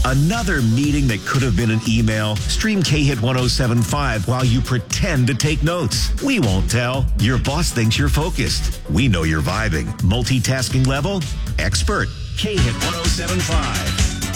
Another meeting that could have been an email? Stream K-Hit 107.5 while you pretend to take notes. We won't tell. Your boss thinks you're focused. We know you're vibing. Multitasking level? Expert. K-Hit 107.5.